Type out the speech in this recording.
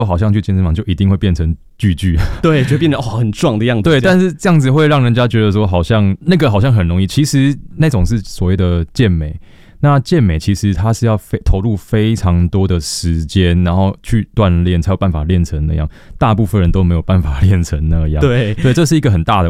好像去健身房就一定会变成巨巨， 对，就变得很壮的样子。 对，但是这样子会让人家觉得说好像很容易，其实那种是所谓的健美。那健美其实它是要投入非常多的时间，然后去锻炼才有办法练成那样，大部分人都没有办法练成那样。 对， 这是一个很大的